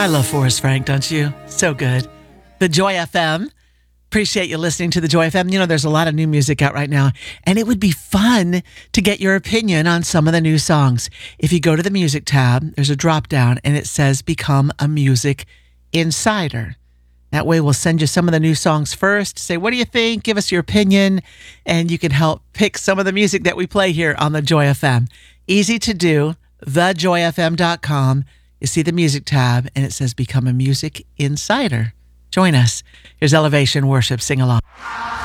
I love Forrest Frank, don't you? So good. The Joy FM. Appreciate you listening to the Joy FM. You know, there's a lot of new music out right now, and it would be fun to get your opinion on some of the new songs. If you go to the music tab, there's a drop down, and it says Become a Music Insider. That way we'll send you some of the new songs first, say, what do you think? Give us your opinion, and you can help pick some of the music that we play here on the Joy FM. Easy to do, thejoyfm.com. You see the music tab, and it says Become a Music Insider. Join us. Here's Elevation Worship Sing Along.